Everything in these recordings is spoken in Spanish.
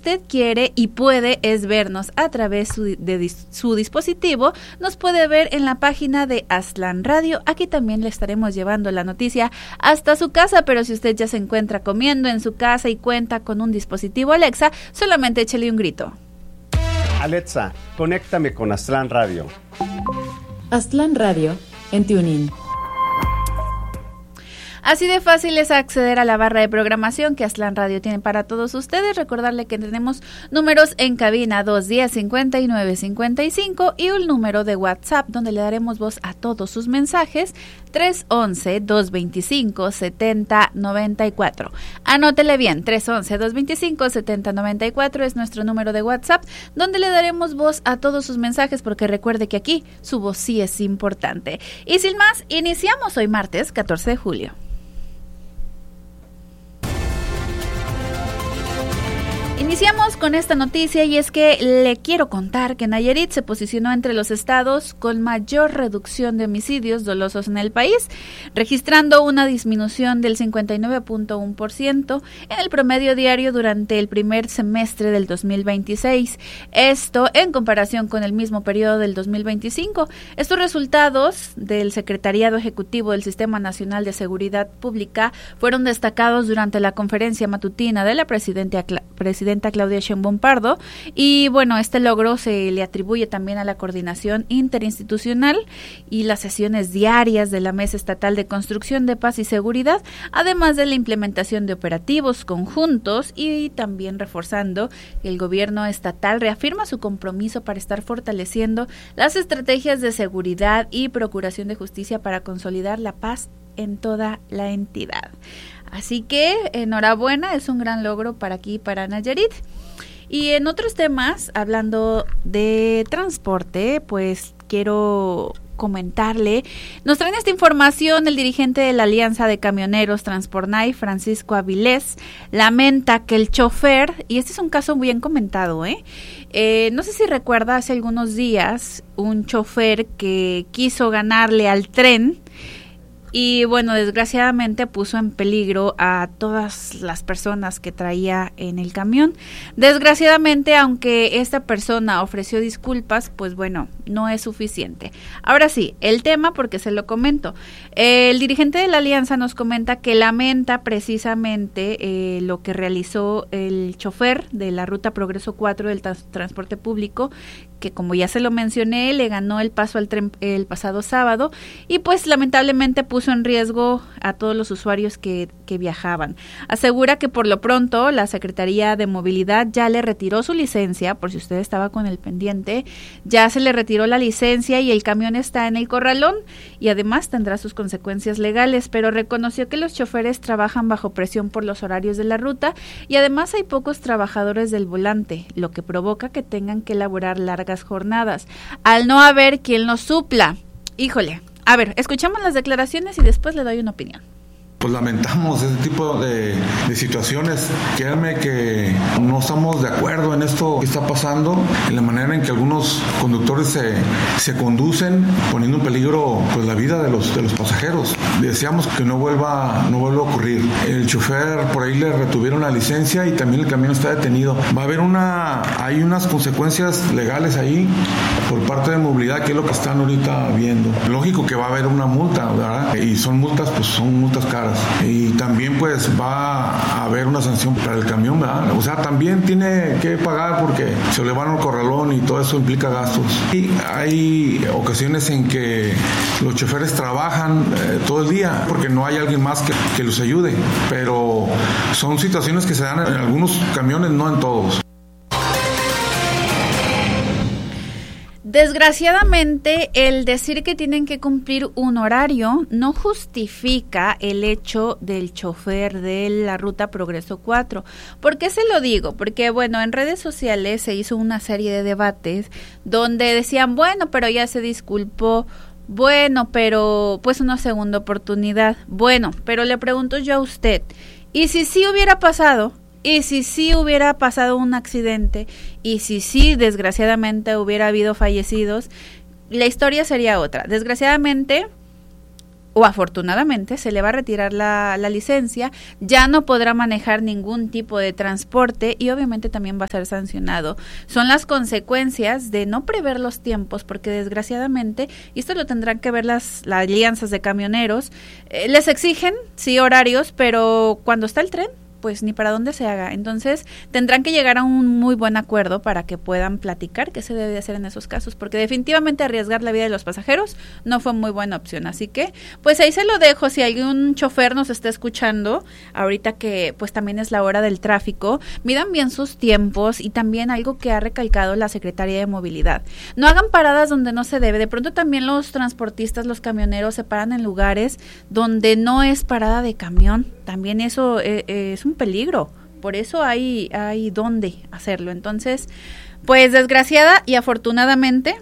usted quiere y puede es vernos a través de su dispositivo. Nos puede ver en la página de Aztlán Radio. Aquí también le estaremos llevando la noticia hasta su casa, pero si usted ya se encuentra comiendo en su casa y cuenta con un dispositivo Alexa, solamente échele un grito. Alexa, conéctame con Aztlán Radio. Aztlán Radio en TuneIn. Así de fácil es acceder a la barra de programación que Aztlán Radio tiene para todos ustedes. Recordarle que tenemos números en cabina 210-5955 y un número de WhatsApp donde le daremos voz a todos sus mensajes, 311-225-7094. Anótele bien, 311-225-7094 es nuestro número de WhatsApp donde le daremos voz a todos sus mensajes, porque recuerde que aquí su voz sí es importante. Y sin más, iniciamos hoy martes 14 de julio. Iniciamos con esta noticia y es que le quiero contar que Nayarit se posicionó entre los estados con mayor reducción de homicidios dolosos en el país, registrando una disminución del 59.1% en el promedio diario durante el primer semestre del 2026. Esto en comparación con el mismo periodo del 2025. Estos resultados del Secretariado Ejecutivo del Sistema Nacional de Seguridad Pública fueron destacados durante la conferencia matutina de la presidenta Claudia Sheinbaum Pardo, y bueno, este logro se le atribuye también a la coordinación interinstitucional y las sesiones diarias de la Mesa Estatal de Construcción de Paz y Seguridad, además de la implementación de operativos conjuntos, y también reforzando que el gobierno estatal reafirma su compromiso para estar fortaleciendo las estrategias de seguridad y procuración de justicia para consolidar la paz en toda la entidad. Así que enhorabuena, es un gran logro para aquí, para Nayarit. Y en otros temas, hablando de transporte, pues quiero comentarle, nos traen esta información el dirigente de la Alianza de Camioneros Transpornay, Francisco Avilés, lamenta que el chofer, y este es un caso bien comentado, no sé si recuerda hace algunos días un chofer que quiso ganarle al tren, y bueno, desgraciadamente puso en peligro a todas las personas que traía en el camión. Desgraciadamente, aunque esta persona ofreció disculpas, pues bueno, no es suficiente. Ahora sí, el tema, porque se lo comento. El dirigente de la Alianza nos comenta que lamenta precisamente lo que realizó el chofer de la Ruta Progreso 4 del transporte público, que como ya se lo mencioné, le ganó el paso al tren el pasado sábado, y pues lamentablemente puso en riesgo a todos los usuarios que viajaban. Asegura que por lo pronto la Secretaría de Movilidad ya le retiró su licencia, por si usted estaba con el pendiente, ya se le retiró la licencia y el camión está en el corralón, y además tendrá sus consecuencias legales, pero reconoció que los choferes trabajan bajo presión por los horarios de la ruta y además hay pocos trabajadores del volante, lo que provoca que tengan que elaborar largas jornadas, al no haber quien los supla. Híjole, a ver, escuchamos las declaraciones y después le doy una opinión. Pues lamentamos ese tipo de situaciones. Créanme que no estamos de acuerdo en esto que está pasando, en la manera en que algunos conductores se conducen, poniendo en peligro pues la vida de los pasajeros. Deseamos que no vuelva a ocurrir. El chofer por ahí le retuvieron la licencia y también el camión está detenido. Va a haber hay unas consecuencias legales ahí por parte de movilidad, que es lo que están ahorita viendo. Lógico que va a haber una multa, ¿verdad? Y son multas caras. Y también pues va a haber una sanción para el camión, ¿verdad? O sea, también tiene que pagar porque se le van al corralón y todo eso implica gastos. Y hay ocasiones en que los choferes trabajan todo el día porque no hay alguien más que los ayude, pero son situaciones que se dan en algunos camiones, no en todos. Desgraciadamente, el decir que tienen que cumplir un horario no justifica el hecho del chofer de la Ruta Progreso 4. ¿Por qué se lo digo? Porque, bueno, en redes sociales se hizo una serie de debates donde decían, bueno, pero ya se disculpó, bueno, pero pues una segunda oportunidad. Bueno, pero le pregunto yo a usted, ¿y si sí hubiera pasado? Y si sí hubiera pasado un accidente, y si sí, desgraciadamente, hubiera habido fallecidos, la historia sería otra. Desgraciadamente, o afortunadamente se le va a retirar la licencia, ya no podrá manejar ningún tipo de transporte y obviamente también va a ser sancionado. Son las consecuencias de no prever los tiempos, porque desgraciadamente, y esto lo tendrán que ver las alianzas de camioneros, les exigen, sí, horarios, pero cuando está el tren, pues ni para dónde se haga. Entonces tendrán que llegar a un muy buen acuerdo para que puedan platicar qué se debe hacer en esos casos, porque definitivamente arriesgar la vida de los pasajeros no fue muy buena opción. Así que pues ahí se lo dejo, si algún chofer nos está escuchando ahorita, que pues también es la hora del tráfico, midan bien sus tiempos. Y también algo que ha recalcado la Secretaría de Movilidad: no hagan paradas donde no se debe. De pronto también los transportistas, los camioneros se paran en lugares donde no es parada de camión. También eso es un peligro, por eso hay dónde hacerlo. Entonces, pues desgraciada y afortunadamente,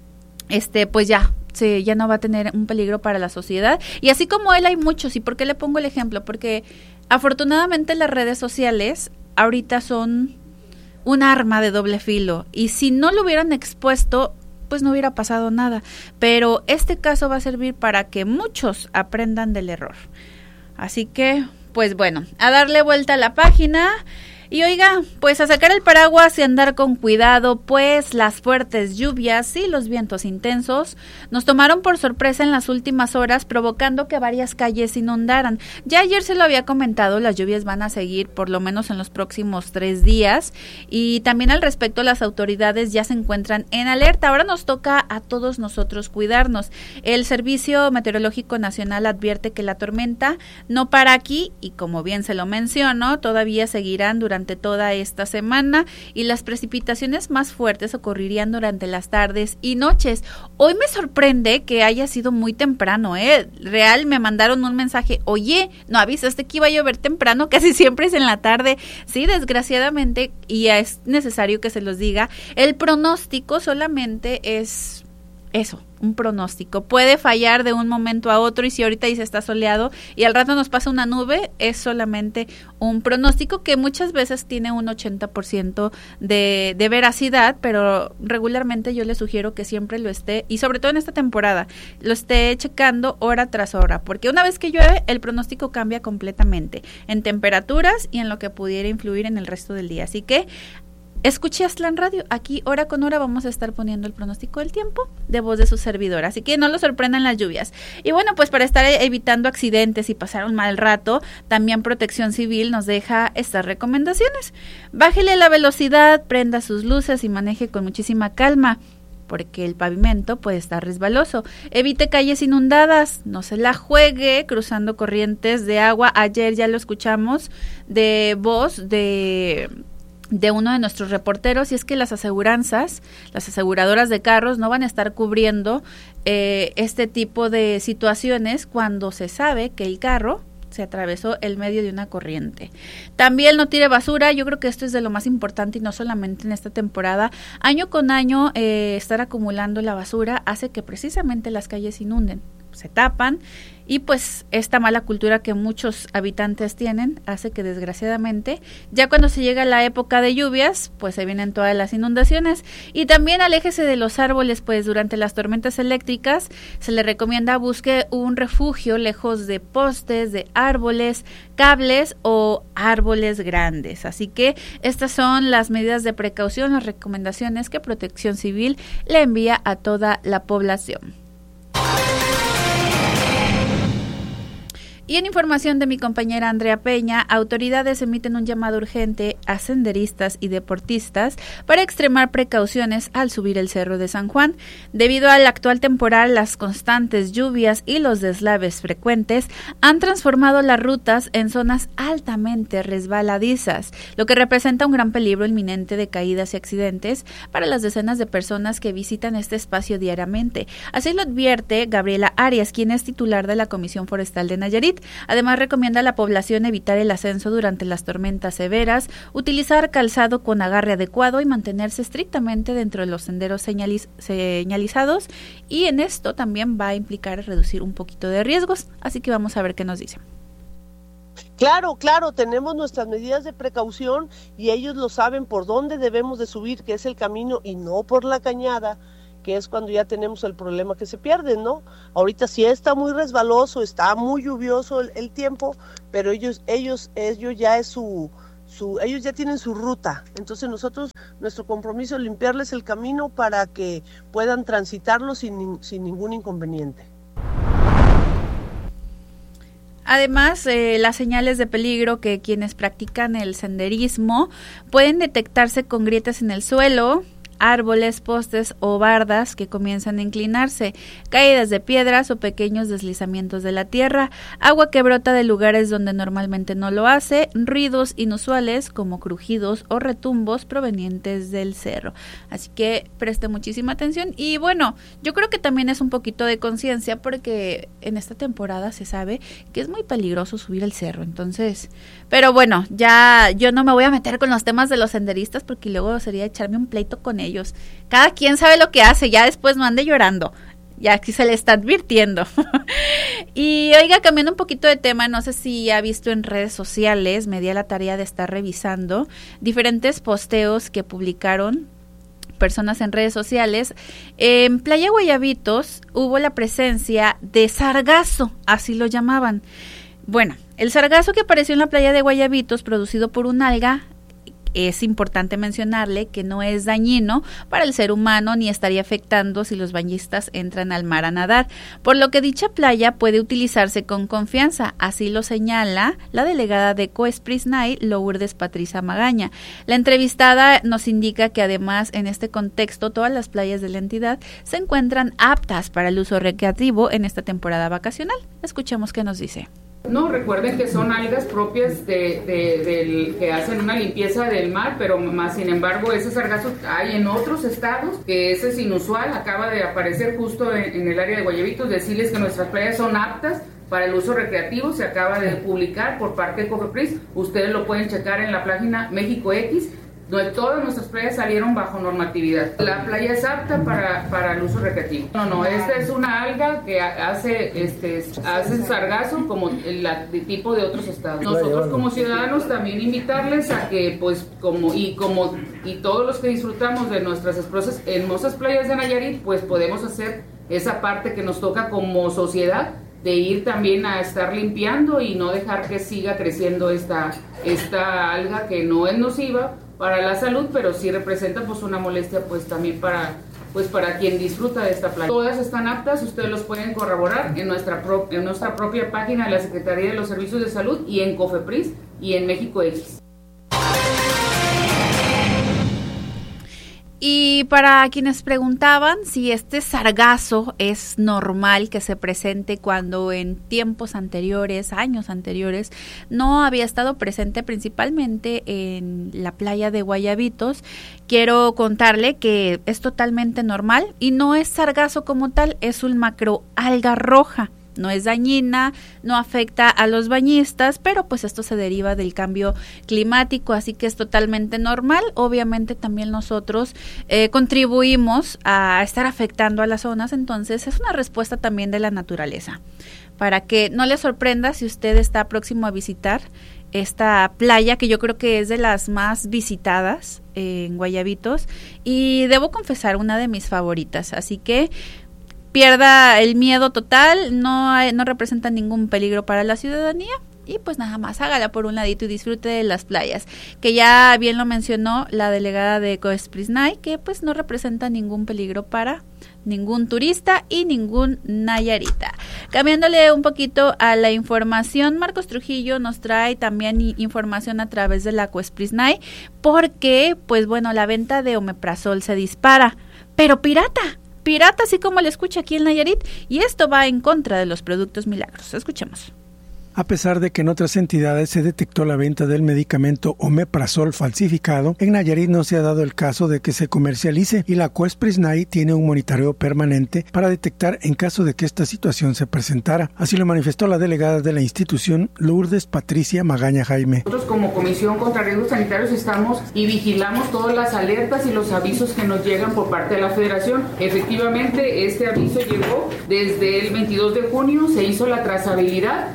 pues ya no va a tener un peligro para la sociedad. Y así como él hay muchos. ¿Y por qué le pongo el ejemplo? Porque afortunadamente las redes sociales ahorita son un arma de doble filo, y si no lo hubieran expuesto, pues no hubiera pasado nada. Pero este caso va a servir para que muchos aprendan del error. Así que, pues bueno, a darle vuelta a la página. Y oiga, pues a sacar el paraguas y andar con cuidado, pues las fuertes lluvias y los vientos intensos nos tomaron por sorpresa en las últimas horas, provocando que varias calles se inundaran. Ya ayer se lo había comentado, las lluvias van a seguir por lo menos en los próximos 3 días, y también al respecto las autoridades ya se encuentran en alerta. Ahora nos toca a todos nosotros cuidarnos. El Servicio Meteorológico Nacional advierte que la tormenta no para aquí, y como bien se lo menciono, todavía seguirán durante toda esta semana, y las precipitaciones más fuertes ocurrirían durante las tardes y noches. Hoy me sorprende que haya sido muy temprano, Real, me mandaron un mensaje: oye, ¿no avisaste que iba a llover temprano? Casi siempre es en la tarde. Sí, desgraciadamente, y es necesario que se los diga, el pronóstico solamente es eso, un pronóstico. Puede fallar de un momento a otro, y si ahorita dice está soleado y al rato nos pasa una nube, es solamente un pronóstico que muchas veces tiene un 80% de veracidad, pero regularmente yo le sugiero que siempre lo esté, y sobre todo en esta temporada, lo esté checando hora tras hora, porque una vez que llueve, el pronóstico cambia completamente en temperaturas y en lo que pudiera influir en el resto del día. Así que escuché Aztlán Radio, aquí hora con hora vamos a estar poniendo el pronóstico del tiempo de voz de su servidora, así que no lo sorprendan las lluvias. Y bueno, pues para estar evitando accidentes y pasar un mal rato, también Protección Civil nos deja estas recomendaciones: bájele la velocidad, prenda sus luces y maneje con muchísima calma, porque el pavimento puede estar resbaloso. Evite calles inundadas, no se la juegue cruzando corrientes de agua. Ayer ya lo escuchamos de voz de uno de nuestros reporteros, y es que las aseguradoras de carros no van a estar cubriendo este tipo de situaciones cuando se sabe que el carro se atravesó el medio de una corriente. También no tire basura. Yo creo que esto es de lo más importante, y no solamente en esta temporada. Año con año estar acumulando la basura hace que precisamente las calles inunden, se tapan, y pues esta mala cultura que muchos habitantes tienen hace que desgraciadamente ya cuando se llega la época de lluvias pues se vienen todas las inundaciones. Y también aléjese de los árboles, pues durante las tormentas eléctricas se le recomienda busque un refugio lejos de postes, de árboles, cables o árboles grandes. Así que estas son las medidas de precaución, las recomendaciones que Protección Civil le envía a toda la población. Y en información de mi compañera Andrea Peña, autoridades emiten un llamado urgente a senderistas y deportistas para extremar precauciones al subir el Cerro de San Juan. Debido al actual temporal, las constantes lluvias y los deslaves frecuentes han transformado las rutas en zonas altamente resbaladizas, lo que representa un gran peligro inminente de caídas y accidentes para las decenas de personas que visitan este espacio diariamente. Así lo advierte Gabriela Arias, quien es titular de la Comisión Forestal de Nayarit. Además, recomienda a la población evitar el ascenso durante las tormentas severas, utilizar calzado con agarre adecuado y mantenerse estrictamente dentro de los senderos señalizados. Y en esto también va a implicar reducir un poquito de riesgos. Así que vamos a ver qué nos dicen. Claro, tenemos nuestras medidas de precaución y ellos lo saben por dónde debemos de subir, que es el camino y no por la cañada. que es cuando ya tenemos el problema que se pierden, ¿no? Ahorita sí está muy resbaloso, está muy lluvioso el tiempo, pero ellos ya es ellos ya tienen su ruta. Entonces nuestro compromiso es limpiarles el camino para que puedan transitarlo sin ningún inconveniente. Además, las señales de peligro que quienes practican el senderismo pueden detectarse con grietas en el suelo, árboles, postes o bardas que comienzan a inclinarse, caídas de piedras o pequeños deslizamientos de la tierra, agua que brota de lugares donde normalmente no lo hace, ruidos inusuales como crujidos o retumbos provenientes del cerro. Así que preste muchísima atención y bueno, yo creo que también es un poquito de conciencia porque en esta temporada se sabe que es muy peligroso subir el cerro, entonces, pero bueno, ya yo no me voy a meter con los temas de los senderistas porque luego sería echarme un pleito con ellos. Cada quien sabe lo que hace, ya después no ande llorando, ya aquí se le está advirtiendo. Y oiga, cambiando un poquito de tema, no sé si ha visto en redes sociales, me di a la tarea de estar revisando diferentes posteos que publicaron personas en redes sociales. En Playa Guayabitos hubo la presencia de sargazo, así lo llamaban. Bueno, el sargazo que apareció en la playa de Guayabitos, producido por un alga, es importante mencionarle que no es dañino para el ser humano ni estaría afectando si los bañistas entran al mar a nadar, por lo que dicha playa puede utilizarse con confianza, así lo señala la delegada de COESPRISNAI, Lourdes Patricia Magaña. La entrevistada nos indica que además en este contexto todas las playas de la entidad se encuentran aptas para el uso recreativo en esta temporada vacacional. Escuchemos qué nos dice. No, recuerden que son algas propias del que hacen una limpieza del mar, pero más sin embargo ese sargazo hay en otros estados, que ese es inusual, acaba de aparecer justo en el área de Guayabitos. Decirles que nuestras playas son aptas para el uso recreativo, se acaba de publicar por parte de COFEPRIS, ustedes lo pueden checar en la página México X. Todas nuestras playas salieron bajo normatividad. La playa es apta para el uso recreativo. No, esta es una alga que hace sargazo como el tipo de otros estados. Nosotros como ciudadanos también invitarles a que pues y todos los que disfrutamos de nuestras hermosas playas de Nayarit, pues podemos hacer esa parte que nos toca como sociedad, de ir también a estar limpiando y no dejar que siga creciendo esta alga que no es nociva para la salud, pero sí representa pues una molestia pues también para quien disfruta de esta playa. Todas están aptas, ustedes los pueden corroborar en nuestra propia página de la Secretaría de los Servicios de Salud y en COFEPRIS y en México X. Y para quienes preguntaban si este sargazo es normal que se presente cuando en tiempos anteriores, años anteriores, no había estado presente principalmente en la playa de Guayabitos, quiero contarle que es totalmente normal y no es sargazo como tal, es un macroalga roja. No es dañina, no afecta a los bañistas, pero pues esto se deriva del cambio climático, así que es totalmente normal. Obviamente también nosotros contribuimos a estar afectando a las zonas, entonces es una respuesta también de la naturaleza. Para que no le sorprenda si usted está próximo a visitar esta playa, que yo creo que es de las más visitadas en Guayabitos, y debo confesar, una de mis favoritas, así que pierda el miedo total, no representa ningún peligro para la ciudadanía y pues nada más hágala por un ladito y disfrute de las playas, que ya bien lo mencionó la delegada de COESPRISNAI, que pues no representa ningún peligro para ningún turista y ningún nayarita. Cambiándole un poquito a la información, Marcos Trujillo nos trae también información a través de la COESPRISNAI, porque pues bueno, la venta de omeprazol se dispara, pero pirata, así como le escucha aquí en Nayarit, y esto va en contra de los productos milagros. Escuchemos. A pesar de que en otras entidades se detectó la venta del medicamento omeprazol falsificado, en Nayarit no se ha dado el caso de que se comercialice y la COESPRISNAI tiene un monitoreo permanente para detectar en caso de que esta situación se presentara. Así lo manifestó la delegada de la institución, Lourdes Patricia Magaña Jaime. Nosotros como Comisión contra Riesgos Sanitarios estamos y vigilamos todas las alertas y los avisos que nos llegan por parte de la Federación. Efectivamente, este aviso llegó desde el 22 de junio, se hizo la trazabilidad de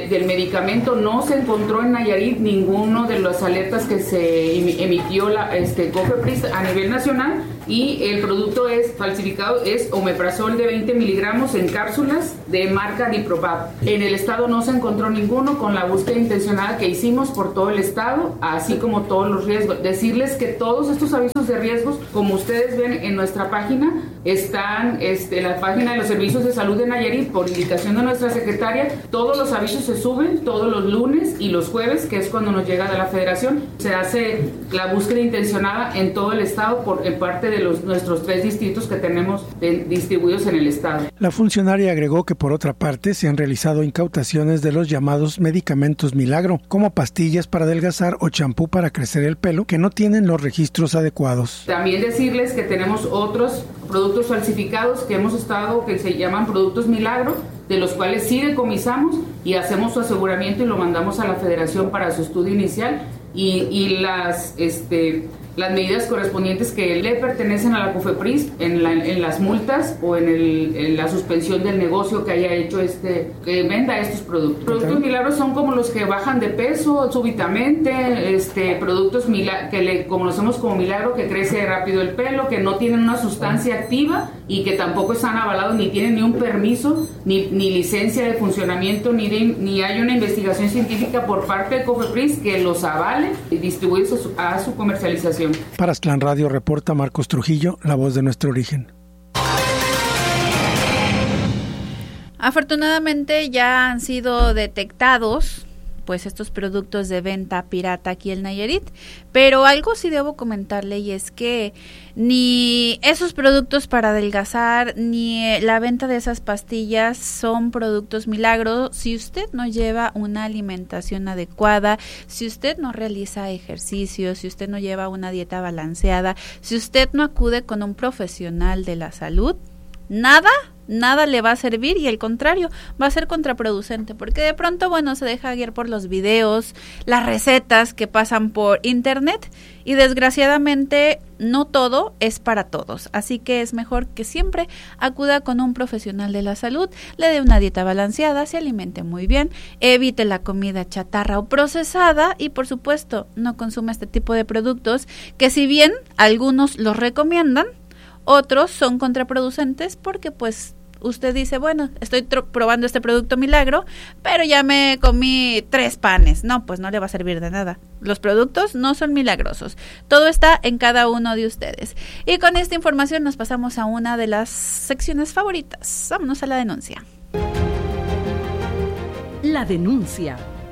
del medicamento no se encontró en Nayarit ninguno de las alertas que se emitió la COFEPRIS a nivel nacional, y el producto es falsificado, es omeprazol de 20 miligramos en cápsulas de marca Diprobab. En el estado no se encontró ninguno, con la búsqueda intencionada que hicimos por todo el estado, así como todos los riesgos. Decirles que todos estos avisos de riesgos, como ustedes ven en nuestra página, están en la página de los servicios de salud de Nayarit, por indicación de nuestra secretaria. Todos los avisos se suben todos los lunes y los jueves, que es cuando nos llega de la federación. Se hace la búsqueda intencionada en todo el estado en parte de nuestros 3 distritos que tenemos distribuidos en el estado. La funcionaria agregó que por otra parte se han realizado incautaciones de los llamados medicamentos milagro, como pastillas para adelgazar o champú para crecer el pelo, que no tienen los registros adecuados. También decirles que tenemos otros productos falsificados que se llaman productos milagro, de los cuales sí decomisamos y hacemos su aseguramiento y lo mandamos a la federación para su estudio inicial, y las medidas correspondientes que le pertenecen a la COFEPRIS en las multas o en la suspensión del negocio que haya hecho que venda estos productos. Productos milagros son como los que bajan de peso súbitamente, productos que conocemos como milagro, que crece rápido el pelo, que no tienen una sustancia activa y que tampoco están avalados, ni tienen ni un permiso, ni licencia de funcionamiento, ni hay una investigación científica por parte de COFEPRIS que los avale y distribuye a su comercialización. Para Aztlán Radio reporta Marcos Trujillo, la voz de nuestro origen. Afortunadamente ya han sido detectados pues estos productos de venta pirata aquí en Nayarit, pero algo sí debo comentarle, y es que ni esos productos para adelgazar ni la venta de esas pastillas son productos milagros si usted no lleva una alimentación adecuada, si usted no realiza ejercicio, si usted no lleva una dieta balanceada, si usted no acude con un profesional de la salud. Nada le va a servir, y al contrario, va a ser contraproducente, porque de pronto, se deja guiar por los videos, las recetas que pasan por internet, y desgraciadamente no todo es para todos, así que es mejor que siempre acuda con un profesional de la salud, le dé una dieta balanceada, se alimente muy bien, evite la comida chatarra o procesada, y por supuesto no consuma este tipo de productos que, si bien algunos los recomiendan, otros son contraproducentes, porque pues usted dice, estoy probando este producto milagro, pero ya me comí 3 panes. No, pues no le va a servir de nada. Los productos no son milagrosos. Todo está en cada uno de ustedes. Y con esta información nos pasamos a una de las secciones favoritas. Vámonos a la denuncia. La denuncia.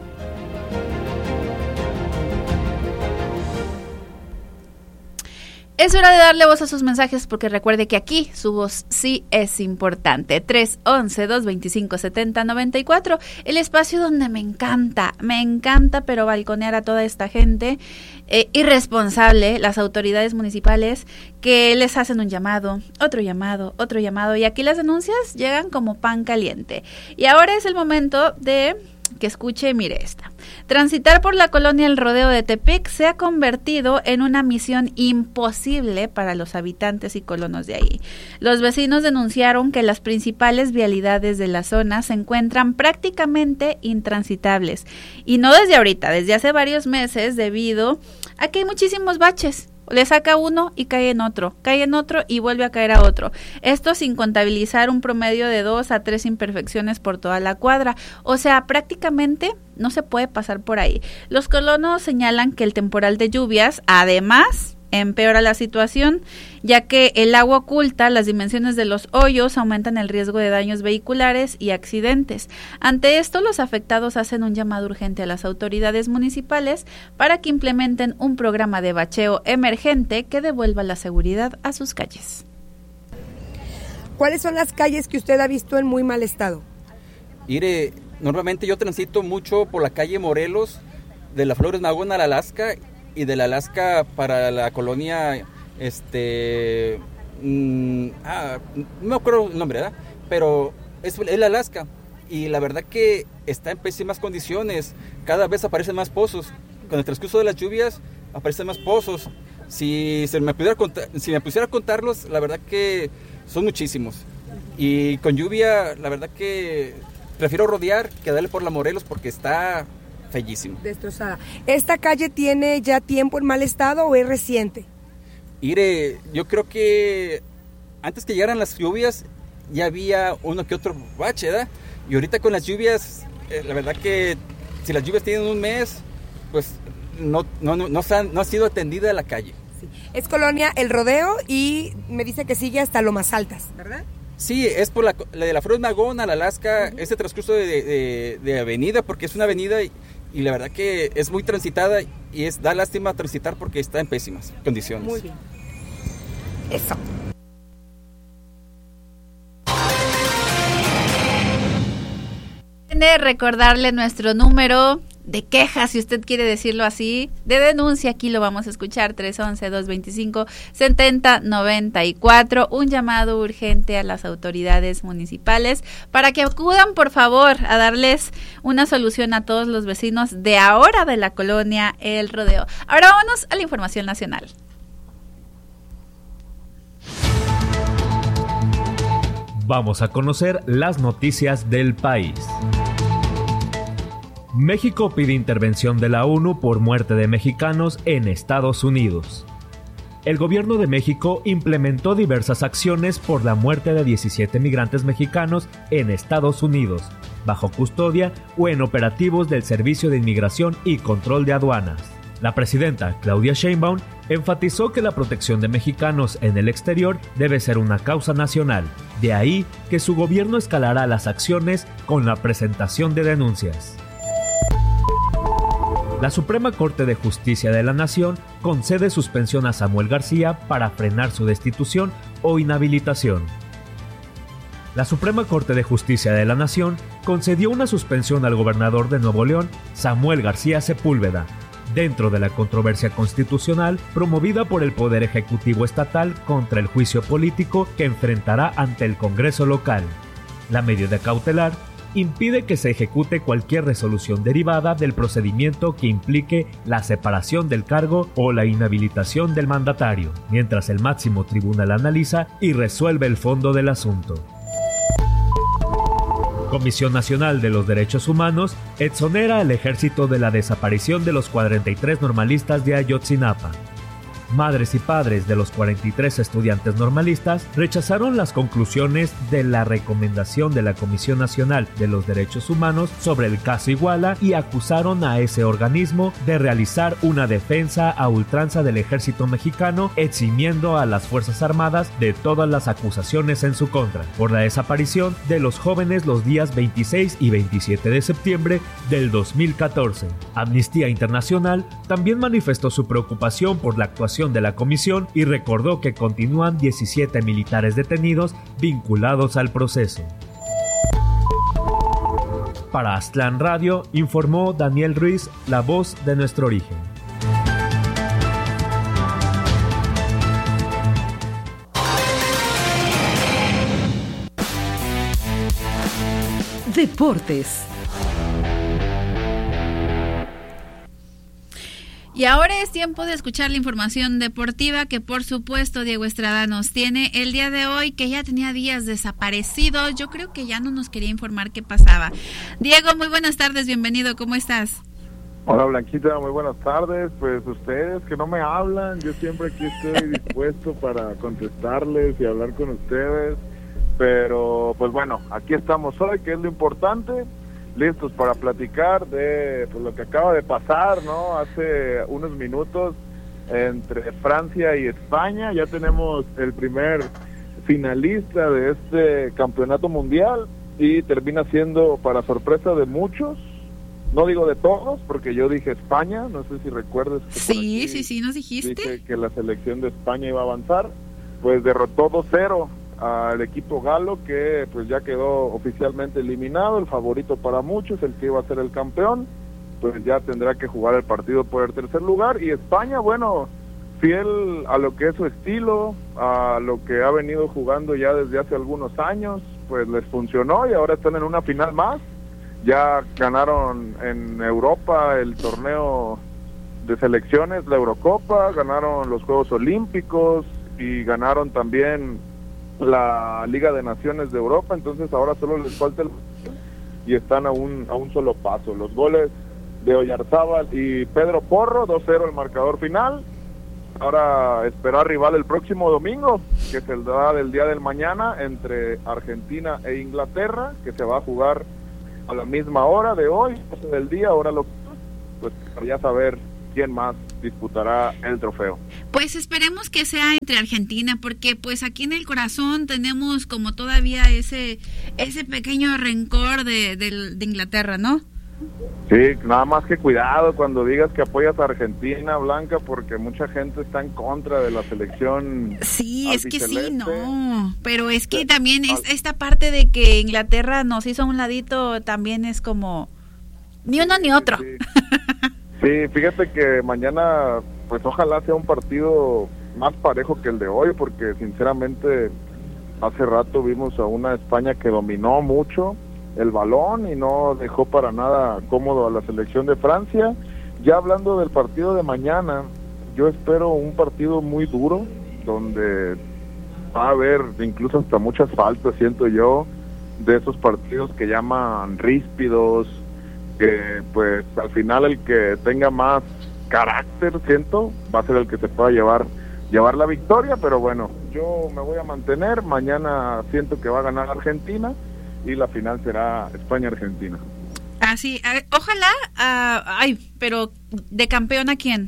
Es hora de darle voz a sus mensajes, porque recuerde que aquí su voz sí es importante. 311-225-7094, el espacio donde me encanta, pero balconear a toda esta gente irresponsable, las autoridades municipales que les hacen un llamado, otro llamado, y aquí las denuncias llegan como pan caliente. Y ahora es el momento de que escuche, mire esta. Transitar por la colonia El Rodeo de Tepic se ha convertido en una misión imposible para los habitantes y colonos de ahí. Los vecinos denunciaron que las principales vialidades de la zona se encuentran prácticamente intransitables, y no desde ahorita, desde hace varios meses, debido a que hay muchísimos baches. Le saca uno y cae en otro y vuelve a caer a otro. Esto sin contabilizar un promedio de 2 a 3 imperfecciones por toda la cuadra. O sea, prácticamente no se puede pasar por ahí. Los colonos señalan que el temporal de lluvias, además, empeora la situación, ya que el agua oculta las dimensiones de los hoyos, aumentan el riesgo de daños vehiculares y accidentes. Ante esto, los afectados hacen un llamado urgente a las autoridades municipales para que implementen un programa de bacheo emergente que devuelva la seguridad a sus calles. ¿Cuáles son las calles que usted ha visto en muy mal estado? Mire, normalmente yo transito mucho por la calle Morelos, de la Flores Magón a la Alaska, y de la Alaska para la colonia, no me acuerdo el nombre, ¿verdad? Pero es la Alaska, y la verdad que está en pésimas condiciones. Cada vez aparecen más pozos. Con el transcurso de las lluvias aparecen más pozos. Si me pusiera a contarlos, la verdad que son muchísimos. Y con lluvia, la verdad que prefiero rodear que darle por la Morelos porque está bellísimo. Destrozada. ¿Esta calle tiene ya tiempo en mal estado o es reciente? Mire, yo creo que antes que llegaran las lluvias ya había uno que otro bache, ¿verdad? Y ahorita con las lluvias, la verdad que si las lluvias tienen un mes, pues no ha sido atendida la calle. Sí. Es Colonia El Rodeo y me dice que sigue hasta Lomas Altas, ¿verdad? Sí, es por la de la Flores Magón a la Alaska, ese transcurso de avenida, porque es una avenida y la verdad que es muy transitada y da lástima transitar porque está en pésimas condiciones. Muy bien. Eso. Recordarle nuestro número de quejas, si usted quiere decirlo así, de denuncia, aquí lo vamos a escuchar, 311-225-7094, un llamado urgente a las autoridades municipales para que acudan, por favor, a darles una solución a todos los vecinos de ahora de la colonia El Rodeo. Ahora vámonos a la información nacional. Vamos a conocer las noticias del país. México pide intervención de la ONU por muerte de mexicanos en Estados Unidos. El gobierno de México implementó diversas acciones por la muerte de 17 migrantes mexicanos en Estados Unidos, bajo custodia o en operativos del Servicio de Inmigración y Control de Aduanas. La presidenta Claudia Sheinbaum enfatizó que la protección de mexicanos en el exterior debe ser una causa nacional, de ahí que su gobierno escalará las acciones con la presentación de denuncias. La Suprema Corte de Justicia de la Nación concede suspensión a Samuel García para frenar su destitución o inhabilitación. La Suprema Corte de Justicia de la Nación concedió una suspensión al gobernador de Nuevo León, Samuel García Sepúlveda, dentro de la controversia constitucional promovida por el Poder Ejecutivo Estatal contra el juicio político que enfrentará ante el Congreso local. La medida cautelar impide que se ejecute cualquier resolución derivada del procedimiento que implique la separación del cargo o la inhabilitación del mandatario, mientras el máximo tribunal analiza y resuelve el fondo del asunto. Comisión Nacional de los Derechos Humanos exonera al ejército de la desaparición de los 43 normalistas de Ayotzinapa. Madres y padres de los 43 estudiantes normalistas rechazaron las conclusiones de la recomendación de la Comisión Nacional de los Derechos Humanos sobre el caso Iguala y acusaron a ese organismo de realizar una defensa a ultranza del ejército mexicano, eximiendo a las Fuerzas Armadas de todas las acusaciones en su contra por la desaparición de los jóvenes los días 26 y 27 de septiembre del 2014. Amnistía Internacional también manifestó su preocupación por la actuación de la comisión y recordó que continúan 17 militares detenidos vinculados al proceso. Para Aztlán Radio, informó Daniel Ruiz, la voz de nuestro origen. Deportes. Y ahora es tiempo de escuchar la información deportiva que por supuesto Diego Estrada nos tiene el día de hoy, que ya tenía días desaparecido. Yo creo que ya no nos quería informar qué pasaba. Diego, muy buenas tardes, bienvenido, ¿cómo estás? Hola Blanquita, muy buenas tardes. Pues ustedes que no me hablan, yo siempre aquí estoy dispuesto para contestarles y hablar con ustedes. Pero pues bueno, aquí estamos hoy, que es lo importante. Listos para platicar de pues, lo que acaba de pasar, ¿no? Hace unos minutos entre Francia y España. Ya tenemos el primer finalista de este campeonato mundial y termina siendo para sorpresa de muchos. No digo de todos, porque yo dije España, no sé si recuerdas. Que sí, nos dijiste. Dije que la selección de España iba a avanzar, pues derrotó 2-0 al equipo galo, que pues ya quedó oficialmente eliminado. El favorito para muchos, el que iba a ser el campeón, pues ya tendrá que jugar el partido por el tercer lugar. Y España, bueno, fiel a lo que es su estilo, a lo que ha venido jugando ya desde hace algunos años, pues les funcionó y ahora están en una final más. Ya ganaron en Europa el torneo de selecciones, la Eurocopa, ganaron los Juegos Olímpicos y ganaron también la Liga de Naciones de Europa. Entonces ahora solo les falta y están a un solo paso. Los goles de Oyarzábal y Pedro Porro, 2-0 el marcador final. Ahora esperar rival el próximo domingo, que es el día del mañana, entre Argentina e Inglaterra, que se va a jugar a la misma hora de hoy, 12 del día, hora local, pues para ya saber quién más disputará el trofeo. Pues esperemos que sea entre Argentina, porque pues aquí en el corazón tenemos como todavía ese pequeño rencor de Inglaterra, ¿no? Sí, nada más que cuidado cuando digas que apoyas a Argentina, Blanca, porque mucha gente está en contra de la selección. Sí, es que sí, no, pero es que también esta parte de que Inglaterra nos hizo a un ladito también es como ni uno ni otro. Sí, fíjate que mañana pues ojalá sea un partido más parejo que el de hoy, porque sinceramente hace rato vimos a una España que dominó mucho el balón y no dejó para nada cómodo a la selección de Francia. Ya hablando del partido de mañana, yo espero un partido muy duro, donde va a haber incluso hasta muchas faltas, siento yo, de esos partidos que llaman ríspidos, que pues al final el que tenga más carácter, siento, va a ser el que se pueda llevar la victoria, pero bueno, yo me voy a mantener. Mañana siento que va a ganar Argentina y la final será España-Argentina. Así, ojalá, pero ¿de campeón a quién?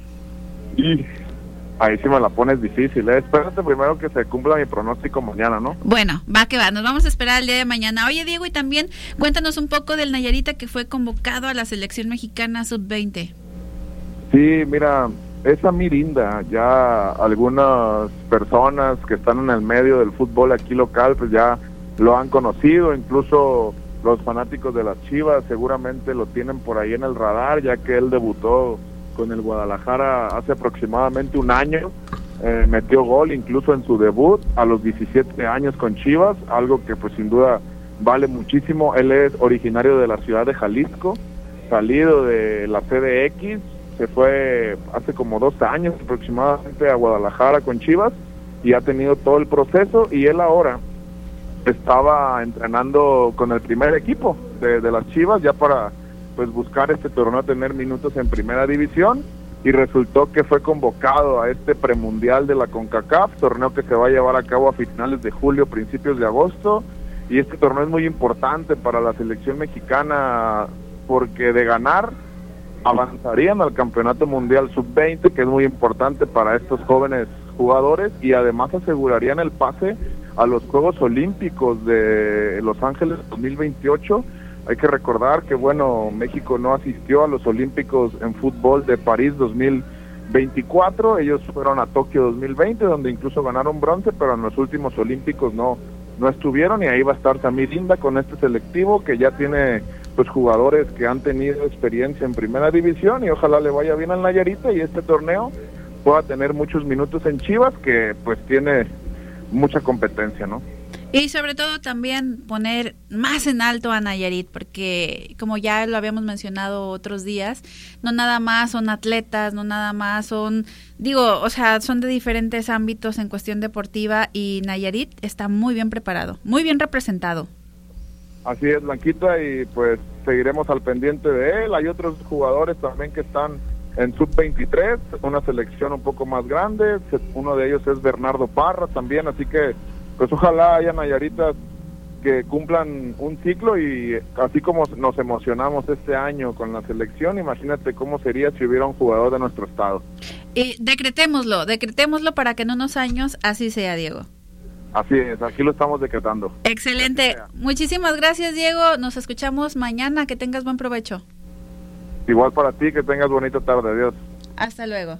Y ahí sí me la pones difícil, Espérate primero que se cumpla mi pronóstico mañana, ¿no? Bueno, va que va, nos vamos a esperar el día de mañana. Oye, Diego, y también cuéntanos un poco del Nayarita que fue convocado a la selección mexicana sub-20. Sí, mira, esa Mirinda, ya algunas personas que están en el medio del fútbol aquí local, pues ya lo han conocido, incluso los fanáticos de las Chivas seguramente lo tienen por ahí en el radar, ya que él debutó con el Guadalajara hace aproximadamente un año, metió gol incluso en su debut a los 17 años con Chivas, algo que pues sin duda vale muchísimo. Él es originario de la ciudad de Jalisco, salido de la CDX, se fue hace como 2 años aproximadamente a Guadalajara con Chivas y ha tenido todo el proceso, y él ahora estaba entrenando con el primer equipo de las Chivas ya para pues buscar este torneo, tener minutos en primera división, y resultó que fue convocado a este premundial de la CONCACAF, torneo que se va a llevar a cabo a finales de julio, principios de agosto, y este torneo es muy importante para la selección mexicana porque de ganar avanzarían al Campeonato Mundial Sub-20, que es muy importante para estos jóvenes jugadores, y además asegurarían el pase a los Juegos Olímpicos de Los Ángeles 2028. Hay que recordar que, bueno, México no asistió a los Olímpicos en fútbol de París 2024, ellos fueron a Tokio 2020, donde incluso ganaron bronce, pero en los últimos Olímpicos no estuvieron, y ahí va a estar Samir Inda con este selectivo que ya tiene pues jugadores que han tenido experiencia en primera división, y ojalá le vaya bien al Nayarita y este torneo pueda tener muchos minutos en Chivas, que pues tiene mucha competencia, ¿no? Y sobre todo también poner más en alto a Nayarit, porque como ya lo habíamos mencionado otros días, no nada más son atletas, no nada más son, son de diferentes ámbitos en cuestión deportiva, y Nayarit está muy bien preparado, muy bien representado. Así es, Blanquita, y pues seguiremos al pendiente de él. Hay otros jugadores también que están en sub-23, una selección un poco más grande, uno de ellos es Bernardo Parra también, así que pues ojalá haya Nayaritas que cumplan un ciclo, y así como nos emocionamos este año con la selección, imagínate cómo sería si hubiera un jugador de nuestro estado. Y decretémoslo para que en unos años así sea, Diego. Así es, aquí lo estamos decretando. Excelente, muchísimas gracias, Diego, nos escuchamos mañana, que tengas buen provecho. Igual para ti, que tengas bonita tarde, adiós. Hasta luego.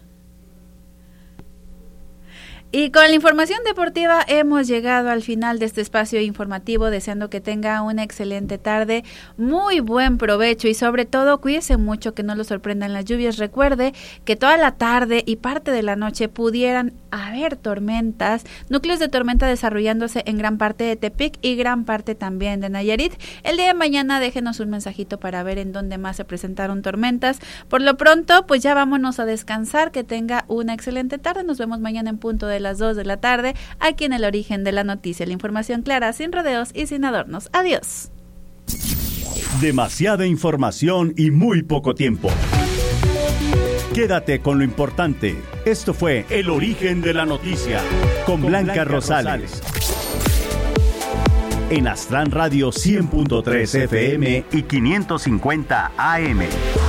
Y con la información deportiva hemos llegado al final de este espacio informativo, deseando que tenga una excelente tarde, muy buen provecho, y sobre todo cuídese mucho, que no lo sorprendan las lluvias. Recuerde que toda la tarde y parte de la noche pudieran haber tormentas, núcleos de tormenta desarrollándose en gran parte de Tepic y gran parte también de Nayarit. El día de mañana déjenos un mensajito para ver en dónde más se presentaron tormentas. Por lo pronto, pues ya vámonos a descansar, que tenga una excelente tarde. Nos vemos mañana en punto de las 2 de la tarde, aquí en El Origen de la Noticia. La información clara, sin rodeos y sin adornos. Adiós. Demasiada información y muy poco tiempo. Quédate con lo importante. Esto fue El Origen de la Noticia con Blanca Rosales. En Aztlán Radio 100.3 FM y 550 AM.